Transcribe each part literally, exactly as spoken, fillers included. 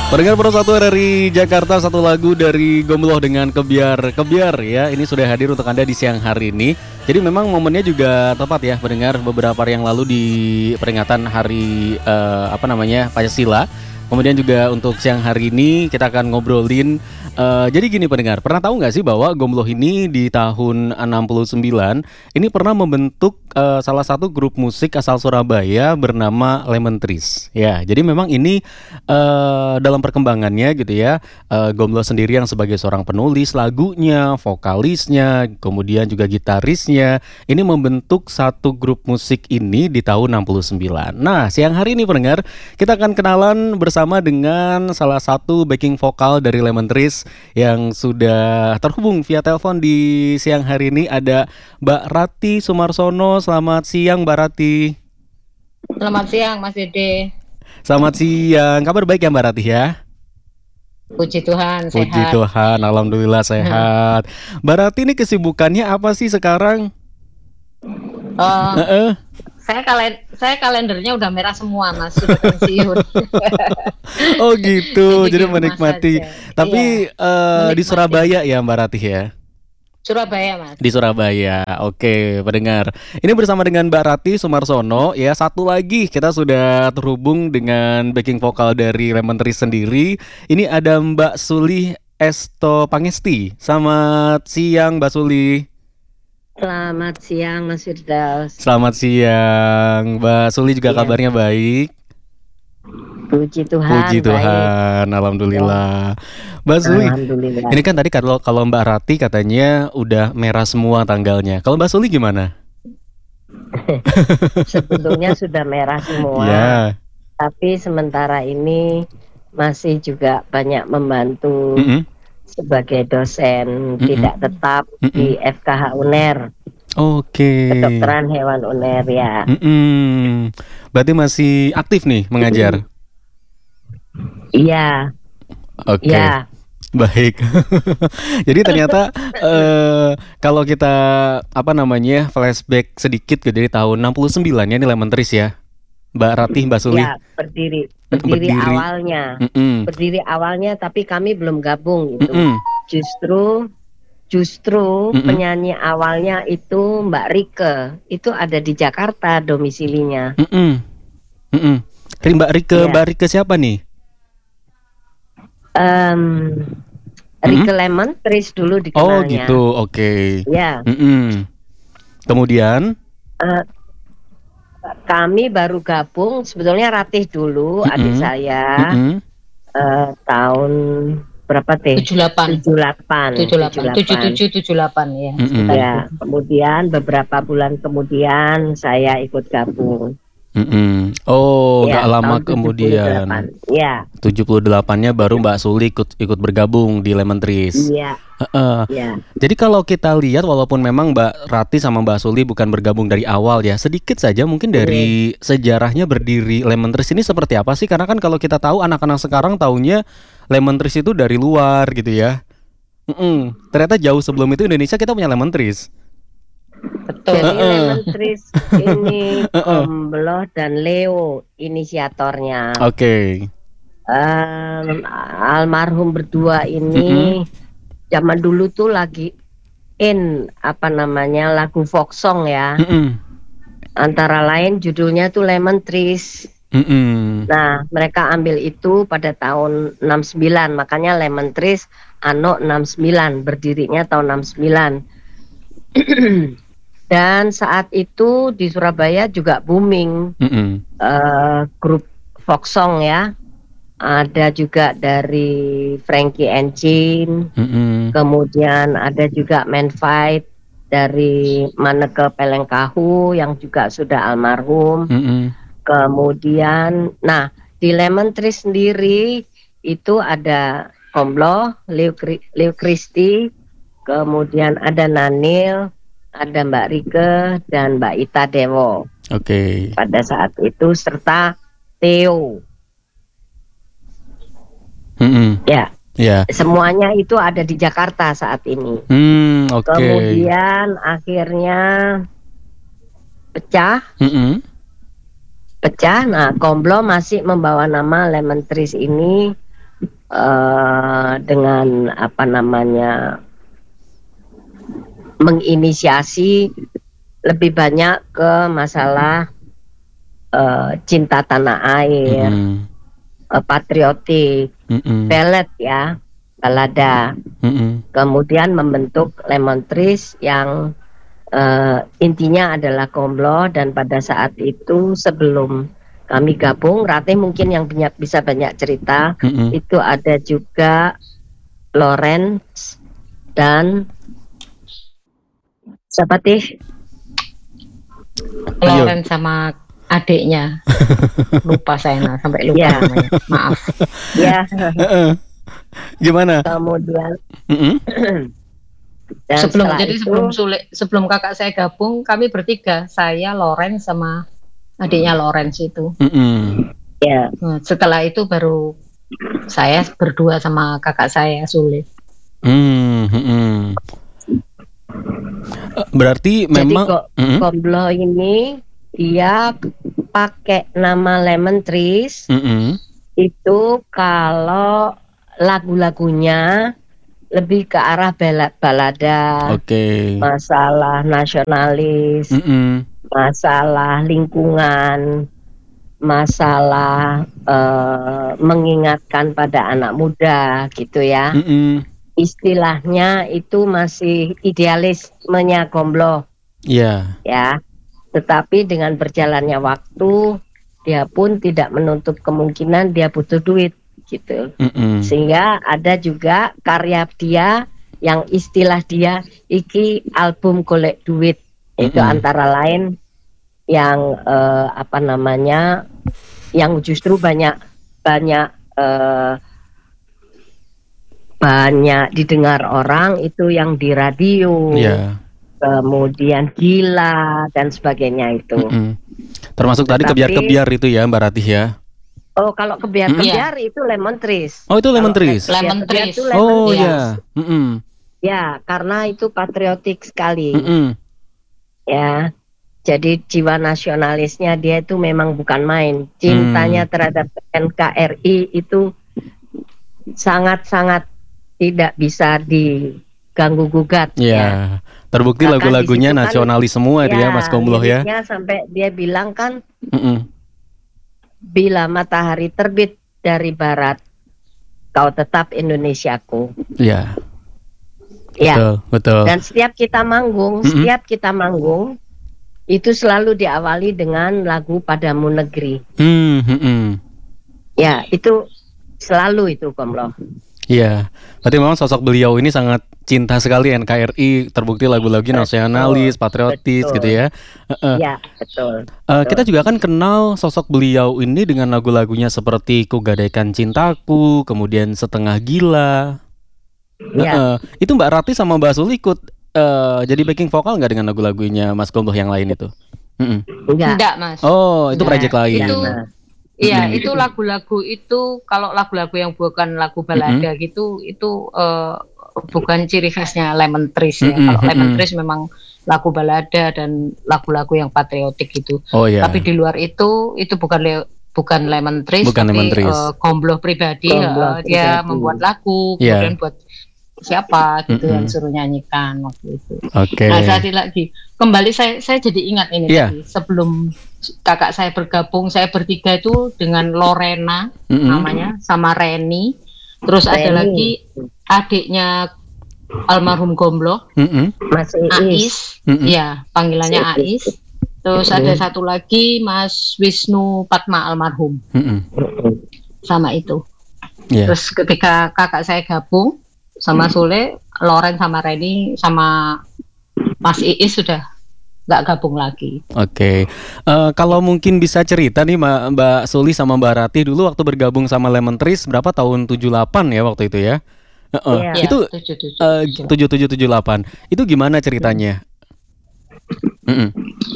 Pendengar Pro satu R R I Jakarta, satu lagu dari Gombloh dengan Kebiar Kebiar ya. Ini sudah hadir untuk Anda di siang hari ini. Jadi memang momennya juga tepat ya, pendengar. Beberapa hari yang lalu di peringatan hari eh, apa namanya Pancasila. Kemudian juga untuk siang hari ini kita akan ngobrolin. Uh, jadi gini pendengar, pernah tahu nggak sih bahwa Gombloh ini di tahun enam puluh sembilan ini pernah membentuk uh, salah satu grup musik asal Surabaya bernama Lemon Trees. Ya, jadi memang ini uh, dalam perkembangannya gitu ya, uh, Gombloh sendiri yang sebagai seorang penulis lagunya, vokalisnya, kemudian juga gitarisnya, ini membentuk satu grup musik ini di tahun enam puluh sembilan. Nah, siang hari ini pendengar, kita akan kenalan bersama dengan salah satu backing vokal dari Lemon Trees yang sudah terhubung via telepon di siang hari ini. Ada Mbak Rati Sumarsono. Selamat siang Mbak Rati. Selamat siang Mas Dede. Selamat siang. Kabar baik ya Mbak Rati ya? Puji Tuhan, Puji sehat. Puji Tuhan, alhamdulillah sehat. hmm. Mbak Rati ini kesibukannya apa sih sekarang? Uh, uh-uh. Saya kalen saya kalendernya udah merah semua Mas, sudah pensiun. Oh gitu, jadi, jadi menikmati. Saja. Tapi iya, uh, menikmati. Di Surabaya ya Mbak Rati ya? Surabaya Mas. Di Surabaya, oke pendengar. Ini bersama dengan Mbak Rati Sumarsono ya. Satu lagi kita sudah terhubung dengan backing vokal dari Lemon Trees sendiri. Ini ada Mbak Suli Esto Pangesti. Selamat siang Mbak Suli. Selamat siang Mas Firdaus. Selamat siang Mbak Suli, juga iya. Kabarnya baik? Puji Tuhan. Puji Tuhan, baik. Alhamdulillah. Mbak Suli, Alhamdulillah. Ini kan tadi kalau kalau Mbak Rati katanya udah merah semua tanggalnya. Kalau Mbak Suli gimana? Sebetulnya sudah merah semua. Ya. Tapi sementara ini masih juga banyak membantu. Mm-hmm. Sebagai dosen mm-mm. tidak tetap mm-mm. di F K H U N E R. Oke. Okay. Kedokteran hewan U N E R ya. Mm-mm. Berarti masih aktif nih mengajar? Iya. Oke. Okay. Ya. Baik. Jadi ternyata uh, kalau kita apa namanya flashback sedikit ke dari tahun enam puluh sembilan ya, ini Lemon Trees ya. Mbak Rati, Mbak Suli. Ya, berdiri. Berdiri, berdiri awalnya, Mm-mm. berdiri awalnya, tapi kami belum gabung gitu. Mm-mm. Justru, justru Mm-mm. penyanyi awalnya itu Mbak Rike, itu ada di Jakarta domisilinya. Mm-mm. Mm-mm. Jadi Mbak Rike, ya. Mbak Rike siapa nih? Um, Rike mm-hmm. Lemon Trees dulu dikenalnya. Oh gitu, oke. Okay. Ya. Mm-mm. Kemudian? Uh, Kami baru gabung, sebetulnya Ratih dulu, mm-hmm. adik saya, mm-hmm. uh, tahun berapa teh? tujuh puluh delapan tujuh puluh delapan tujuh puluh delapan tujuh puluh tujuh tujuh puluh delapan ya. Mm-hmm. Ya, kemudian beberapa bulan kemudian saya ikut gabung. Mm-hmm. Oh, ya, gak lama kemudian. Ya. tujuh puluh delapan-nya baru Mbak Suli ikut ikut bergabung di Lemon Trees. Iya. Uh-uh. Ya. Jadi kalau kita lihat, walaupun memang Mbak Rati sama Mbak Suli bukan bergabung dari awal ya, sedikit saja mungkin dari mm. sejarahnya berdiri Lemon Trees ini seperti apa sih? Karena kan kalau kita tahu anak-anak sekarang taunya Lemon Trees itu dari luar gitu ya. Mm-mm. Ternyata jauh sebelum itu Indonesia kita punya Lemon Trees. Betul. Jadi uh-uh. Lemon Trees ini Gombloh dan Leo inisiatornya. Oke. Okay. Um, almarhum berdua ini mm-hmm. zaman dulu tuh lagi in apa namanya lagu folk song ya. Mm-hmm. Antara lain judulnya tuh Lemon Trees. Mm-hmm. Nah mereka ambil itu pada tahun enam puluh sembilan, makanya Lemon Trees Ano enam puluh sembilan, berdirinya tahun enam puluh sembilan. Dan saat itu di Surabaya juga booming mm-hmm. uh, grup folk song ya. Ada juga dari Frankie Engine, mm-hmm. kemudian ada juga Man Fight dari Maneke Pelengkahu yang juga sudah almarhum. Mm-hmm. Kemudian, nah di Lemon Trees sendiri itu ada Gombloh, Leo, Leo Christie, kemudian ada Nanil, ada Mbak Rike dan Mbak Ita Dewo. Oke. Okay. Pada saat itu serta Theo. Mm-hmm. Ya, yeah. Semuanya itu ada di Jakarta saat ini. Mm, okay. Kemudian akhirnya pecah, mm-hmm. pecah. Nah, Gombloh masih membawa nama Lemon Trees ini uh, dengan apa namanya menginisiasi lebih banyak ke masalah uh, cinta tanah air, Mm-mm. uh, patriotik, Mm-mm. ballet ya, balada. Mm-mm. Kemudian membentuk Lemon Trees yang uh, intinya adalah Gombloh, dan pada saat itu sebelum kami gabung, Ratih mungkin yang banyak, bisa banyak cerita, Mm-mm. itu ada juga Lawrence dan siapa tih? Ayo. Loren sama adiknya. Lupa saya nah, sampai lupa Ya. namanya. Maaf. Ya, Heeh. Gimana? kemudian Mm-mm. dan sebelum setelah jadi itu, sebelum sulit sebelum kakak saya gabung, kami bertiga, saya, Loren sama adiknya Lorenz itu. Mm-mm. ya, Nah, setelah itu baru saya berdua sama kakak saya Sule. Mm, mm-mm. Eh, Berarti jadi memang kok Mm-mm. Gombloh ini dia pakai nama Lemon Trees Mm-mm. itu kalau lagu-lagunya lebih ke arah balad balada, Oke. masalah nasionalis, Mm-mm. masalah lingkungan, masalah eh, mengingatkan pada anak muda gitu ya. Mm-mm. Istilahnya itu masih idealismenya Gombloh Iya. ya. Tetapi dengan berjalannya waktu, dia pun tidak menutup kemungkinan dia butuh duit gitu. Mm-mm. Sehingga ada juga karya dia yang istilah dia iki album golek duit. Itu Mm-mm. antara lain yang eh, apa namanya, yang justru banyak banyak eh, banyak didengar orang itu yang di radio, Iya. kemudian gila dan sebagainya itu. Mm-mm. Termasuk tadi Tetapi- kebiar-kebiar itu ya Mbak Ratih ya. Oh, kalau kebiar-kebiar itu Lemon Trees. Oh, itu Lemon Kalau Trees. Lemon kebiar-kebiar Trees. itu Lemon Oh Trees. ya. Mm-mm. Ya, karena itu patriotik sekali. Mm-mm. Ya. Jadi jiwa nasionalisnya dia itu memang bukan main. Cintanya Hmm. terhadap N K R I itu sangat-sangat tidak bisa diganggu gugat. Ya. Ya. Terbukti Bahkan lagu-lagunya di situ kan- nasionalis semua itu ya Mas Gombloh ya. liriknya sampai dia bilang kan, Mm-mm. bila matahari terbit dari barat, kau tetap Indonesiaku. Iya. Ya. Betul, betul. Dan setiap kita manggung, Mm-mm. setiap kita manggung itu selalu diawali dengan lagu Padamu Negeri. Hmm, mm-mm. Ya, itu selalu itu Gombloh. Iya. Berarti memang sosok beliau ini sangat cinta sekali N K R I, terbukti lagu-lagunya Betul, nasionalis, patriotis betul. gitu ya. Heeh. Ya, betul. Eh, kita juga kan kenal sosok beliau ini dengan lagu-lagunya seperti Ku Gadaikan Cintaku, kemudian Setengah Gila. Ya. Heeh. Itu Mbak Ratih sama Mbak Suli ikut eh, jadi backing vokal nggak dengan lagu-lagunya Mas Gombloh yang lain itu? Mm-mm. Enggak. Enggak, Mas. Oh, itu Enggak. project lain. Itu Nah, Iya, Mm-mm. itu lagu-lagu itu kalau lagu-lagu yang bukan lagu balada gitu itu eh, bukan ciri khasnya Lemon Trees ya. Mm-mm, Kalau Lemon mm-mm. Trees memang lagu balada dan lagu-lagu yang patriotik gitu. Oh ya. Tapi di luar itu itu bukan le- bukan Lemon Trees Bukan tapi Lemon Trees. eh, Gombloh pribadi, Gombloh eh, dia pribadi. membuat lagu Iya. kemudian buat siapa gitu Mm-mm. yang suruh nyanyikan waktu itu. Oke. Nah, saya lagi kembali saya saya jadi ingat ini Iya. tadi sebelum kakak saya bergabung, saya bertiga itu dengan Lorena Mm-mm. namanya sama Reni, terus ada Reni. lagi adiknya almarhum Gombloh, Mm-mm. Mas Iis. Ais, Mm-mm. ya panggilannya Ais. Ais. Terus ada satu lagi Mas Wisnu Padma almarhum Mm-mm. sama itu. Iya. Terus ketika kakak saya gabung sama Sule, Loren sama Reni sama Mas Iis sudah nggak gabung lagi. Oke, Eh, kalau mungkin bisa cerita nih Mbak, Mbak Suli sama Mbak Ratih dulu waktu bergabung sama Lemon Trees berapa tahun tujuh puluh delapan ya waktu itu ya? Heeh. Iya. Ya, Itu tujuh, tujuh, eh, tujuh. tujuh tujuh tujuh delapan. Itu gimana ceritanya? Mm-mm.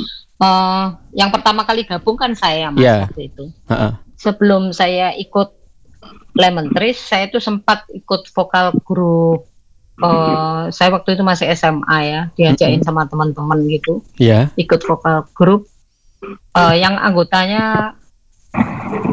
Eh, yang pertama kali gabung kan saya Mas Iya. waktu itu. Heeh. Sebelum saya ikut Lemon Trees, saya itu sempat ikut vokal grup. eh, saya waktu itu masih S M A ya, diajakin sama teman-teman gitu, Iya. ikut vokal grup eh, yang anggotanya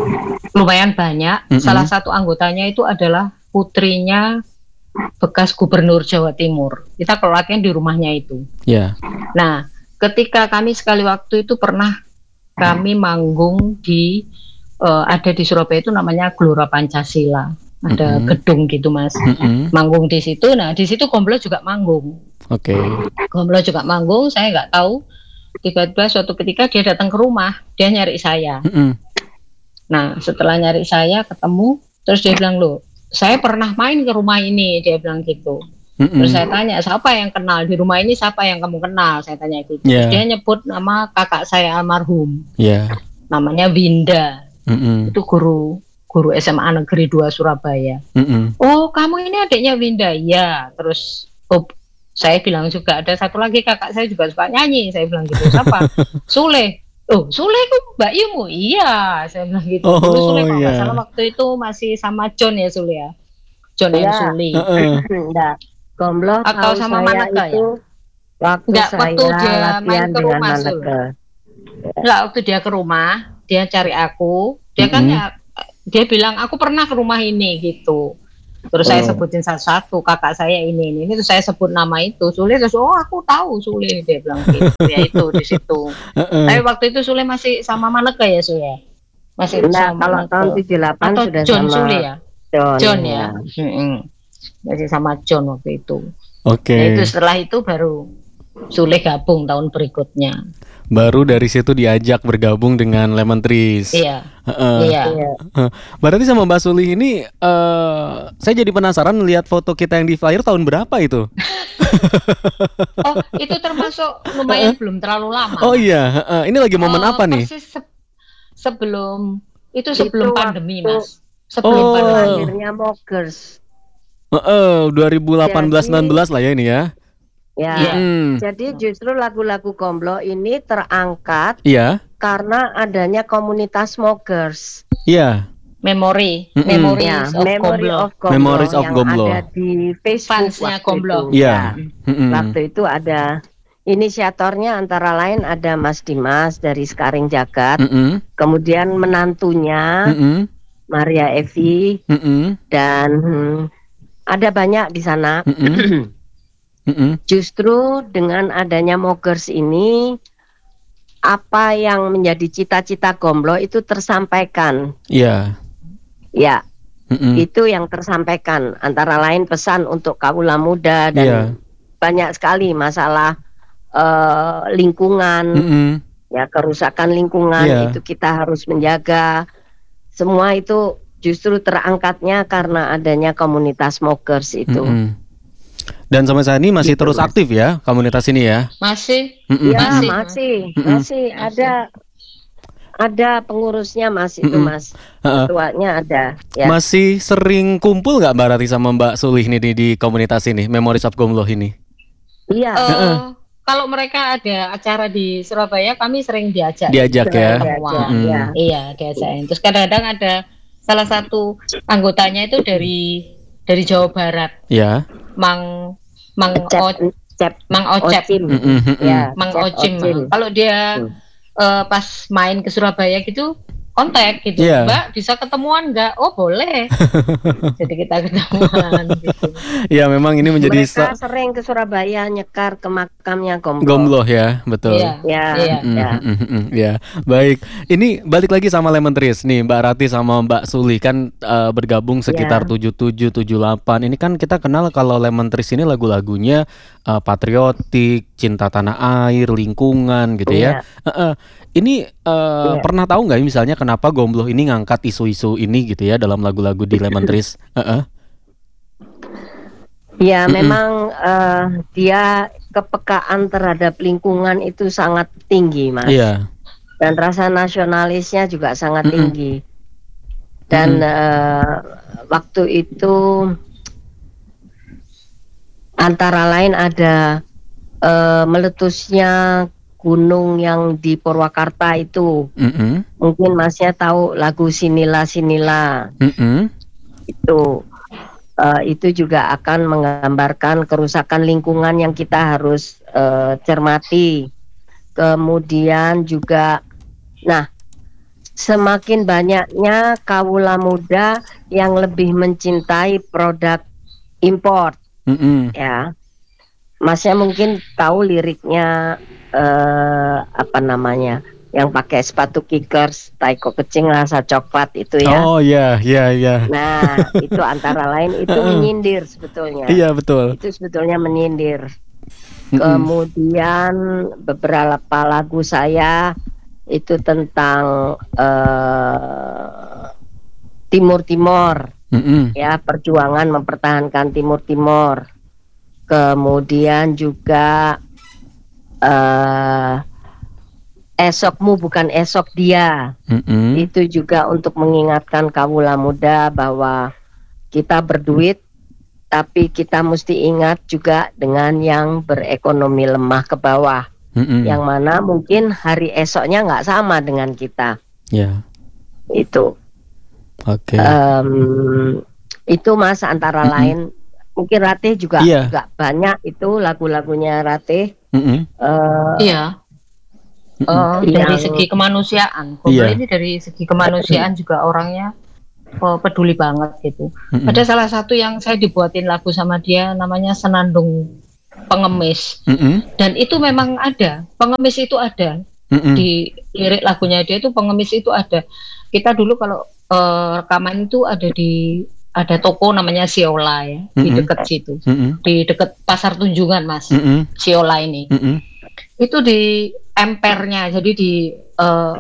lumayan banyak. Mm-mm. Salah satu anggotanya itu adalah putrinya bekas gubernur Jawa Timur. Kita kalau latihan di rumahnya itu. Ya. Nah, ketika kami sekali waktu itu pernah kami manggung di uh, ada di Surabaya itu namanya Gelora Pancasila. Ada Mm-mm. gedung gitu, Mas. Mm-mm. Manggung di situ. Nah, di situ Gomblo juga manggung. Oke. Gomblo juga manggung. Saya nggak tahu. Tiba-tiba suatu ketika dia datang ke rumah, dia nyari saya. Mm-mm. Nah, setelah nyari saya ketemu, terus dia bilang, loh, saya pernah main ke rumah ini, dia bilang gitu. Mm-mm. Terus saya tanya, siapa yang kenal di rumah ini, siapa yang kamu kenal? Saya tanya gitu. Yeah. Dia nyebut nama kakak saya almarhum, Ya. namanya Winda. Mm-mm. Itu guru guru S M A Negeri dua Surabaya. Mm-mm. Oh, kamu ini adiknya Winda? Ya. Terus oh, saya bilang juga ada satu lagi kakak saya juga suka nyanyi. Saya bilang gitu. Siapa? Sule. Oh, Sule itu Mbak Yumu? Iya, saya bilang gitu. Oh, Dulu Sule kalau nggak iya. salah waktu itu masih sama John ya Sule ya. John Iya. M. Suli. Heeh. Enggak. Gomblo Atau tahu sama saya Maneka itu waktu Enggak, saya waktu dia main latihan ke dengan rumah, Sul. Maneka. Enggak, waktu dia ke rumah, dia cari aku. Dia kan Mm-mm. ya, dia bilang aku pernah ke rumah ini gitu. Terus saya Oh. sebutin satu-satu kakak saya ini ini. Ini terus saya sebut nama itu. Sule terus oh aku tahu Sule, dia bilang gitu. Ya itu di situ. Heeh. Tapi waktu itu Sule masih sama Maneka ya Sule? Masih Nah, sama kalau Maneka. tahun tujuh puluh delapan Atau sudah John sama Sule ya? John, John ya. Mm-mm. Masih sama John waktu itu. Oke. Nah, itu setelah itu baru Sule gabung tahun berikutnya. Baru dari situ diajak bergabung dengan Lemon Trees. Iya. Heeh. Iya. Iya. Berarti sama Mbak Suli ini eh saya jadi penasaran lihat foto kita yang di flyer tahun berapa itu? Oh, itu termasuk lumayan belum terlalu lama. Oh iya, heeh. Ini lagi momen Oh, apa nih? persis se- sebelum itu sebelum Itu pandemi, waktu- Mas. Sebelum Oh. pandemi. Akhirnya Moggers. Heeh, dua ribu delapan belas Jadi- sembilan belas lah ya ini ya. Ya. Iya. Hmm. Jadi justru lagu-lagu Gomblo ini terangkat Iya, karena adanya komunitas Moggers. iya. Memori, Mm-mm. Memories Ya, of Memory Gomblo. of Gomblo Memories of yang Gomblo. ada di Facebook Fansnya waktu Gomblo. itu. Iya. Ya. Mm-mm. Waktu itu ada inisiatornya antara lain ada Mas Dimas dari Sekaring Jagat, Mm-mm. kemudian menantunya Mm-mm. Maria Evi Mm-mm. dan hmm, ada banyak di sana. Mm-mm. Mm-mm. Justru dengan adanya Moggers ini, apa yang menjadi cita-cita Gomblo itu tersampaikan. Iya. Ya, Mm-mm. itu yang tersampaikan. Antara lain pesan untuk kaula muda dan Iya. banyak sekali masalah eh, lingkungan, Mm-mm. ya kerusakan lingkungan Iya. itu kita harus menjaga. Semua itu justru terangkatnya karena adanya komunitas Moggers itu. Mm-mm. Dan sampai saat ini masih Gitu, terus Mas. aktif ya komunitas ini ya. Masih Mm-mm. Ya Masih. masih, Mm-mm. masih ada ada pengurusnya Mas itu Mm-mm. Mas, Heeh. ketuanya ada. Ya. Masih sering kumpul nggak Mbak Rati sama Mbak Sulih nih di, di komunitas ini, Memories of Gomblo ini? Iya. eh, kalau mereka ada acara di Surabaya, kami sering diajak. Diajak ya. Diajak, Semua. Mm-mm. ya. Iya, diajakin. Terus kadang-kadang ada salah satu anggotanya itu dari dari Jawa Barat, Ya. Mang Mang Cep, O- cep, Mang Ocep. Ocim. Mm-mm, mm-mm. Ya, Mang Cep Ocim. Ocim. Kalau dia Hmm. eh, pas main ke Surabaya gitu kontak gitu, Iya. Mbak bisa ketemuan nggak? Oh boleh. Jadi kita ketemuan gitu. Ya memang ini menjadi Mereka sa- sering ke Surabaya nyekar ke makamnya Gomblo. Gomblo ya, betul. Iya. Ya, Iya. Mm, ya. mm, mm, mm, ya, baik. Ini balik lagi sama Lemon Trees nih, Mbak Rati sama Mbak Suli kan eh, bergabung sekitar Ya. tujuh puluh tujuh tujuh puluh delapan. Ini kan kita kenal kalau Lemon Trees ini lagu-lagunya eh, patriotik, cinta tanah air, lingkungan gitu ya. Iya. Eh, eh, Ini eh, Iya. pernah tahu nggak misalnya kenapa Gomblo ini ngangkat isu-isu ini gitu ya dalam lagu-lagu di Lemon Trees? Eh, eh. Ya, Mm-mm. memang eh, dia kepekaan terhadap lingkungan itu sangat tinggi, Mas. Iya. Dan rasa nasionalisnya juga sangat Mm-mm. tinggi. Dan eh, waktu itu antara lain ada eh, meletusnya gunung yang di Purwakarta itu. Mm-mm. Mungkin Masnya tahu lagu Sinila Sinila Mm-mm. itu. Eh, itu juga akan menggambarkan kerusakan lingkungan yang kita harus eh, cermati. Kemudian juga, nah semakin banyaknya kawula muda yang lebih mencintai produk import. Mm-hmm. Ya, Masnya mungkin tahu liriknya eh, apa namanya, yang pakai sepatu kickers, taiko kecing rasa coklat itu ya. Oh iya, iya, iya. Nah, itu antara lain itu menyindir sebetulnya. Iya, betul. Itu sebetulnya menyindir. Kemudian beberapa lagu saya itu tentang uh, Timur Timur, mm-hmm. ya, perjuangan mempertahankan Timur Timur. Kemudian juga uh, esokmu bukan esok dia, mm-hmm. itu juga untuk mengingatkan kawula muda bahwa kita berduit, tapi kita mesti ingat juga dengan yang berekonomi lemah ke bawah, mm-hmm. yang mana mungkin hari esoknya nggak sama dengan kita. Ya. Yeah. Itu. Oke. Okay. Um, itu Mas antara mm-hmm. lain. Mungkin Ratih juga yeah. nggak banyak itu lagu-lagunya Ratih. Mm-hmm. Uh, iya. Uh, dari yang... segi kemanusiaan. Gomblo yeah. ini dari segi kemanusiaan juga orangnya Oh, peduli banget gitu. Mm-hmm. Ada salah satu yang saya dibuatin lagu sama dia namanya Senandung Pengemis, mm-hmm. dan itu memang ada, pengemis itu ada, mm-hmm. di lirik lagunya dia itu pengemis itu ada. Kita dulu kalau uh, rekaman itu ada di ada toko namanya Siola ya, mm-hmm. di dekat situ, mm-hmm. di dekat Pasar Tunjungan Mas, mm-hmm. Siola ini, mm-hmm. itu di empernya, jadi di uh,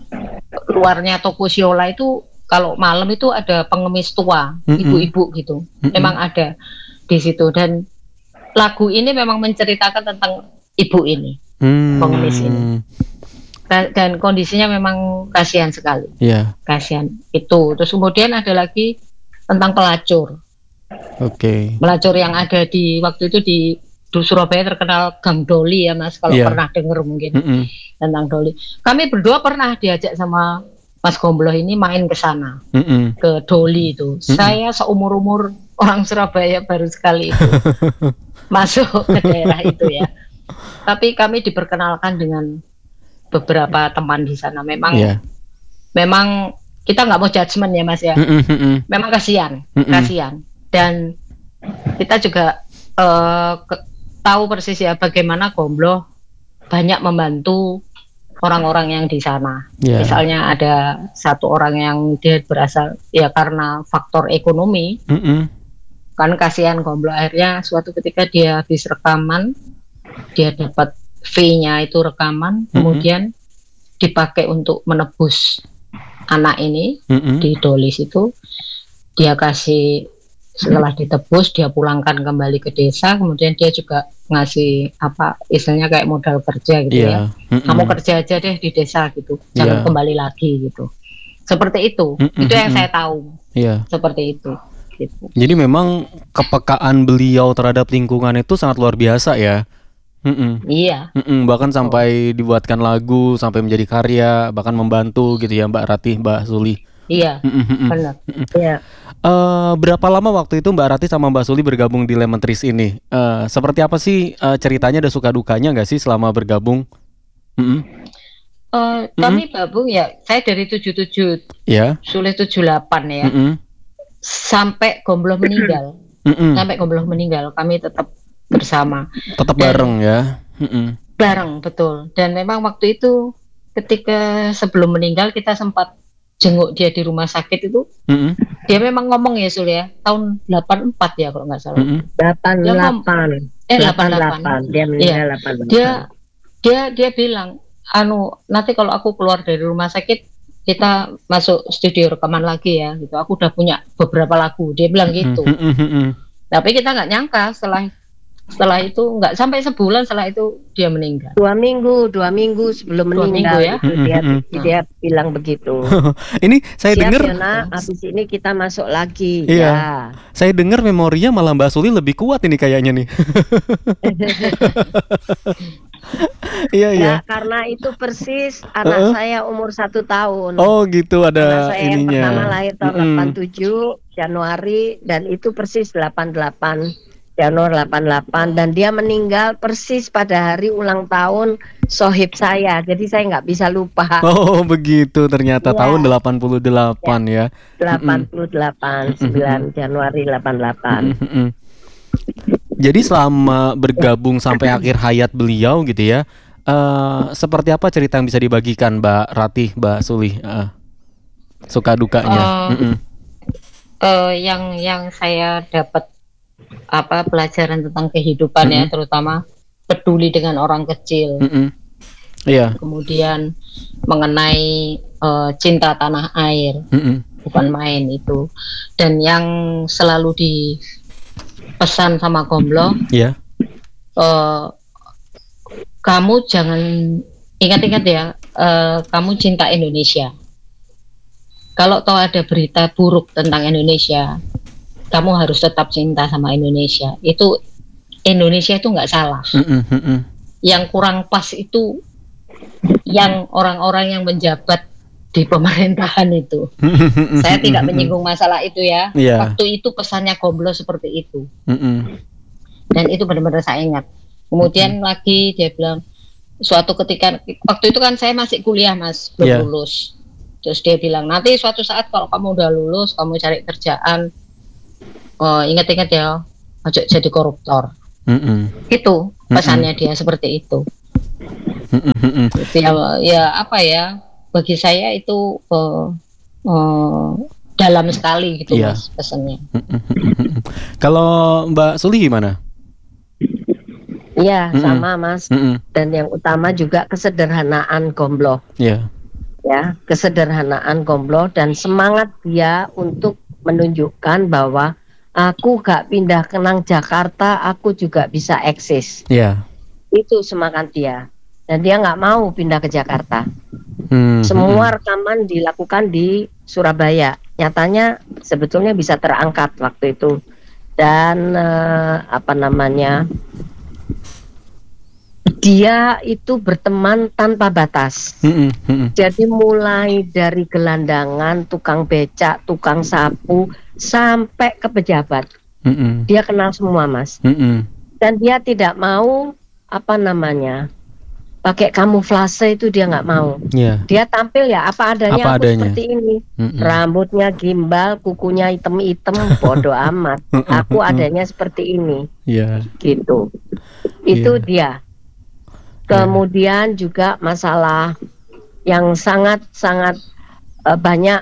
luarnya toko Siola itu kalau malam itu ada pengemis tua, mm-hmm. ibu-ibu gitu, mm-hmm. memang ada di situ. Dan lagu ini memang menceritakan tentang ibu ini, mm-hmm. pengemis ini, dan, dan kondisinya memang kasihan sekali, yeah. kasihan itu. Terus kemudian ada lagi tentang pelacur, oke, okay. pelacur yang ada di waktu itu di, di Surabaya terkenal Gang Doli ya Mas, kalau yeah. pernah dengar mungkin, mm-hmm. tentang Doli. Kami berdua pernah diajak sama Mas Gombloh ini main ke sana, mm-mm. ke Doli itu. Mm-mm. Saya seumur-umur orang Surabaya baru sekali itu masuk ke daerah itu ya. Tapi kami diperkenalkan dengan beberapa teman di sana. Memang, yeah. memang kita nggak mau judgement ya Mas ya. Mm-mm. Memang kasihan, Mm-mm. kasihan. Dan kita juga uh, ke, tahu persis ya bagaimana Gombloh banyak membantu orang-orang yang di sana, yeah. misalnya ada satu orang yang dia berasal ya karena faktor ekonomi, mm-hmm. kan kasihan Gombloh, akhirnya suatu ketika dia habis rekaman, dia dapat fee-nya itu rekaman, mm-hmm. kemudian dipakai untuk menebus anak ini, mm-hmm. di Dolis itu, dia kasih setelah ditebus dia pulangkan kembali ke desa, kemudian dia juga ngasih apa istilahnya kayak modal kerja gitu, yeah. ya mm-mm. kamu kerja aja deh di desa gitu, jangan yeah. kembali lagi gitu, seperti itu. Mm-mm. Itu yang saya tahu, yeah. seperti itu gitu. Jadi memang kepekaan beliau terhadap lingkungan itu sangat luar biasa ya. Mm-mm. Iya. Mm-mm. Bahkan sampai dibuatkan lagu, sampai menjadi karya, bahkan membantu gitu ya Mbak Ratih, Mbak Suli. Iya, mm-hmm. benar. Iya. Uh, berapa lama waktu itu Mbak Ratih sama Mbak Suli bergabung di Lemon Trees ini? Uh, seperti apa sih uh, ceritanya, ada suka dukanya nggak sih selama bergabung? Mm-hmm. Uh, kami mm-hmm. gabung ya, saya dari tujuh puluh tujuh, yeah. Suli tujuh puluh delapan ya, mm-hmm. sampai Gombloh meninggal, mm-hmm. sampai Gombloh meninggal kami tetap bersama. Tetap bareng ya? Mm-hmm. Bareng, betul. Dan memang waktu itu ketika sebelum meninggal kita sempat jenguk dia di rumah sakit itu, mm-hmm. dia memang ngomong ya Sul ya, tahun delapan empat ya kalau nggak salah. Mm-hmm. delapan delapan Eh delapan delapan Dia meninggal ya. delapan delapan. Dia dia dia bilang, anu nanti kalau aku keluar dari rumah sakit kita masuk studio rekaman lagi ya gitu. Aku udah punya beberapa lagu. Dia bilang gitu. Mm-hmm. Tapi kita nggak nyangka setelah setelah itu nggak sampai sebulan setelah itu dia meninggal. Dua minggu, dua minggu sebelum dua meninggal minggu, ya. Itu dia mm-hmm. dia bilang begitu. Ini saya dengar. Nah, habis ini kita masuk lagi. Iya. Ya. Saya dengar memorinya malah Mbak Suli lebih kuat ini kayaknya nih. Iya iya. Ya, karena itu persis anak uh-uh. saya umur satu tahun. Oh gitu, ada anak saya ininya. Yang pertama lahir tahun mm. delapan puluh tujuh Januari dan itu persis delapan puluh delapan Januari delapan puluh delapan, dan dia meninggal persis pada hari ulang tahun sohib saya. Jadi saya nggak bisa lupa. Oh begitu, ternyata Ya. tahun delapan puluh delapan ya. delapan puluh delapan, sembilan Januari delapan puluh delapan. Jadi selama bergabung sampai akhir hayat beliau gitu ya, uh, seperti apa cerita yang bisa dibagikan Mbak Ratih, Mbak Suli, uh, suka dukanya? Uh, uh, yang yang saya dapat apa pelajaran tentang kehidupan mm-hmm. ya, terutama peduli dengan orang kecil. Mm-hmm. Yeah. Kemudian mengenai uh, cinta tanah air, mm-hmm. bukan main itu. Dan yang selalu di pesan sama Gombloh, yeah. uh, kamu jangan ingat-ingat ya, uh, kamu cinta Indonesia. Kalau tahu ada berita buruk tentang Indonesia, kamu harus tetap cinta sama Indonesia. Itu Indonesia itu nggak salah. Mm-mm. Yang kurang pas itu yang orang-orang yang menjabat di pemerintahan itu. Saya tidak menyinggung masalah itu ya. Yeah. Waktu itu pesannya Gombloh seperti itu. Mm-mm. Dan itu benar-benar saya ingat. Kemudian mm-hmm. lagi dia bilang, suatu ketika, waktu itu kan saya masih kuliah Mas, belum yeah. lulus. Terus dia bilang, nanti suatu saat kalau kamu udah lulus, kamu cari kerjaan, oh, ingat-ingat ya, ojo jadi koruptor. Mm-hmm. Itu pesannya mm-hmm. dia seperti itu. Mm-hmm. Ya, ya apa ya? Bagi saya itu uh, uh, dalam sekali gitu yeah. Mas pesannya. Kalau Mbak Suli gimana? Iya, mm-hmm. sama Mas. Mm-hmm. Dan yang utama juga kesederhanaan Gombloh. Iya. Yeah. Ya, kesederhanaan Gombloh dan semangat dia untuk menunjukkan bahwa aku gak pindah ke nang Jakarta, aku juga bisa eksis. Iya. Yeah. Itu semangat dia. Dan dia nggak mau pindah ke Jakarta. Hmm, Semua hmm. rekaman dilakukan di Surabaya. Nyatanya sebetulnya bisa terangkat waktu itu. Dan eh, apa namanya, dia itu berteman tanpa batas. Hmm, hmm. Jadi mulai dari gelandangan, tukang becak, tukang sapu, sampai ke pejabat. Hmm. Dia kenal semua Mas. Hmm. Dan dia tidak mau apa namanya, pakai kamuflase itu dia nggak mau. Yeah. Dia tampil ya apa adanya, apa aku adanya. Seperti ini. Mm-mm. Rambutnya gimbal, kukunya hitam-hitam, bodoh amat. Aku adanya seperti ini. Yeah. Gitu. Itu yeah. dia. Kemudian yeah. juga masalah yang sangat-sangat uh, banyak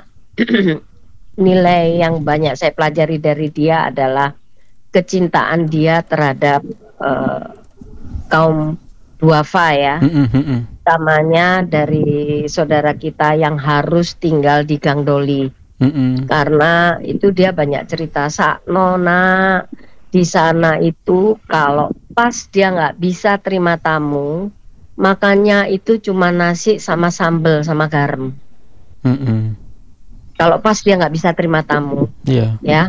nilai yang banyak saya pelajari dari dia adalah kecintaan dia terhadap uh, kaum duafa ya, mm-hmm. utamanya dari saudara kita yang harus tinggal di Gang Doli, mm-hmm. karena itu dia banyak cerita sakno nak di sana itu kalau pas dia nggak bisa terima tamu, makannya itu cuma nasi sama sambal sama garam. Mm-hmm. Kalau pas dia nggak bisa terima tamu, yeah. ya.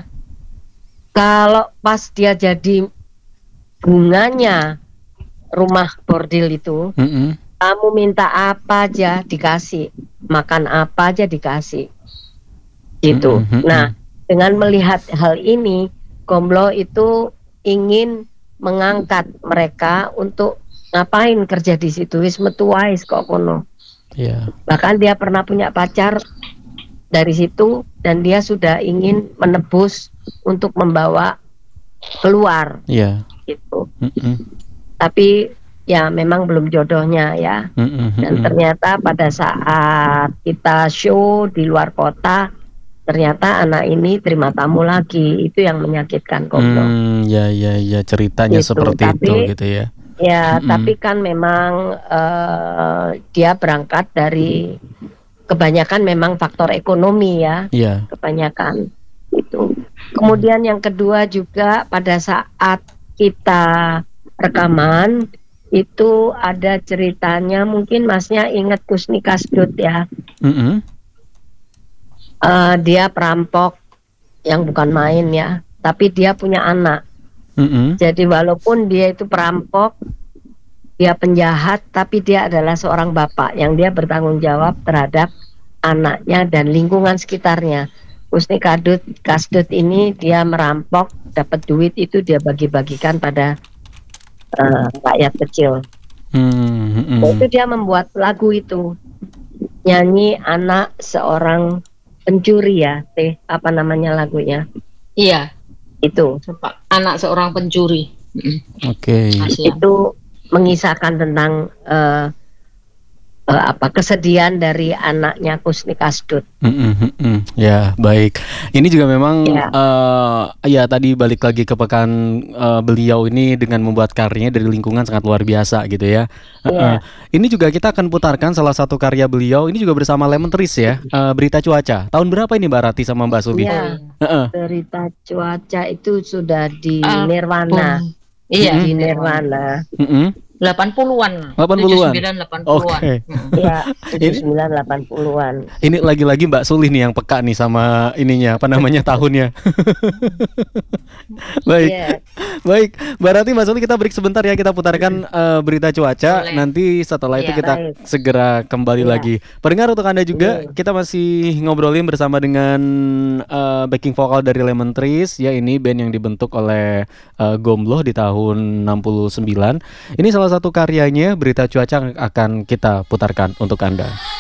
Kalau pas dia jadi bunganya rumah bordil itu, mm-hmm. kamu minta apa aja dikasih, makan apa aja dikasih, gitu. Mm-hmm. Nah, dengan melihat hal ini, Gombloh itu ingin mengangkat mereka untuk ngapain kerja di situ, wis metu wae kok kono. Yeah. Bahkan dia pernah punya pacar dari situ dan dia sudah ingin menebus untuk membawa keluar, yeah. gitu. Mm-hmm. Tapi ya memang belum jodohnya ya. Mm-hmm. Dan ternyata pada saat kita show di luar kota, ternyata anak ini terima tamu lagi. Itu yang menyakitkan Gombloh. Hmm, ya ya ya ceritanya gitu. Seperti tapi, itu gitu ya. Ya, mm-hmm. tapi kan memang uh, dia berangkat dari kebanyakan memang faktor ekonomi ya. Yeah. Kebanyakan itu. Kemudian yang kedua juga pada saat kita rekaman itu ada ceritanya, mungkin Masnya ingat Kusni Kasdut ya. Mm-hmm. uh, dia perampok yang bukan main ya, tapi dia punya anak. Mm-hmm. Jadi walaupun dia itu perampok, dia penjahat, tapi dia adalah seorang bapak yang dia bertanggung jawab terhadap anaknya dan lingkungan sekitarnya. Kusni Kasdut, Kasdut ini dia merampok dapat duit itu dia bagi-bagikan pada uh, rakyat kecil. Hmm, hmm. Nah, itu dia membuat lagu itu, nyanyi anak seorang pencuri ya, teh apa namanya lagunya? Iya, itu. Anak seorang pencuri. Oke. Okay. Itu mengisahkan tentang uh, uh, apa kesedihan dari anaknya Kusni Kasdut. Mm-mm-mm. Ya baik. Ini juga memang ya. Uh, ya tadi balik lagi ke pekan uh, beliau ini dengan membuat karyanya dari lingkungan sangat luar biasa gitu ya. Uh-uh. Ya. Ini juga kita akan putarkan salah satu karya beliau. Ini juga bersama Lemon Trees ya. Uh, Berita Cuaca. Tahun berapa ini Mbak Rati sama Mbak Subi? Ya. Uh-uh. Berita Cuaca itu sudah di uh, Nirwana. Iya, di Nirwana. Mm-hmm. delapan puluhan. delapan puluhan. tujuh puluh sembilan delapan puluhan. Oke. Iya, tujuh puluh sembilan delapan puluhan. Ini lagi-lagi Mbak Sulih nih yang peka nih sama ininya, apa namanya tahunnya. Baik. Yeah. Baik, Mbak Rati, Mbak Sulih, kita break sebentar ya, kita putarkan uh, berita cuaca. Boleh. Nanti setelah itu yeah, kita baik. segera kembali yeah. lagi. Pendengar, untuk Anda juga, yeah. kita masih ngobrolin bersama dengan uh, backing vokal dari Lemon Trees ya, ini band yang dibentuk oleh uh, Gombloh di tahun enam puluh sembilan. Ini salah satu karyanya, Berita Cuaca, akan kita putarkan untuk Anda.